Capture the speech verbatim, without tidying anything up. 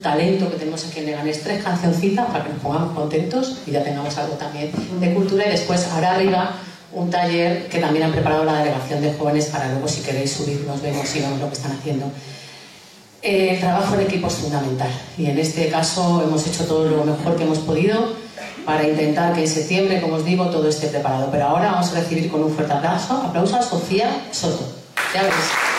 talento que tenemos aquí en Leganés, tres cancioncitas para que nos pongamos contentos y ya tengamos algo también de cultura. Y después ahora arriba un taller que también han preparado la delegación de jóvenes para luego, si queréis subir, nos vemos y vemos lo que están haciendo. El trabajo en equipo es fundamental y en este caso hemos hecho todo lo mejor que hemos podido para intentar que en septiembre, como os digo, todo esté preparado. Pero ahora vamos a recibir con un fuerte aplauso, aplauso a Sofía Soto. Ya veréis.